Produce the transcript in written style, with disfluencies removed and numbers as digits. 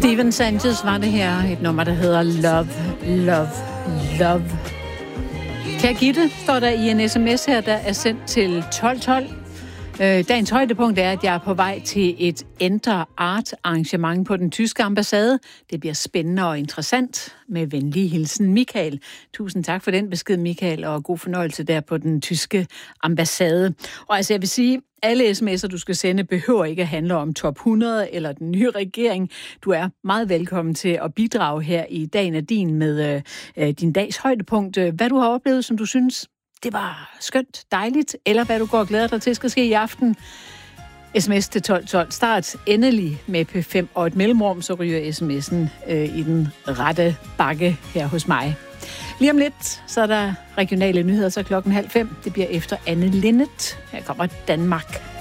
Steven Sanchez var det her. Et nummer, der hedder Love, Love, Love. Kære Gitte, står der i en sms her, der er sendt til 1212. Dagens højdepunkt er, at jeg er på vej til et Enter Art arrangement på den tyske ambassade. Det bliver spændende og interessant. Med venlig hilsen, Michael. Tusind tak for den besked, Michael, og god fornøjelse der på den tyske ambassade. Og altså, jeg vil sige, alle sms'er, du skal sende, behøver ikke at handle om top 100 eller den nye regering. Du er meget velkommen til at bidrage her i Dagen er din med din dags højdepunkt. Hvad du har oplevet, som du synes, det var skønt, dejligt, eller hvad du går og glæder dig til, skal ske i aften. SMS til 1212. Start endelig med P5 og et mellemrum, så ryger sms'en i den rette bakke her hos mig. Lige om lidt, så er der regionale nyheder, så 4:30. Det bliver efter Anne Linnet. Her kommer Danmark.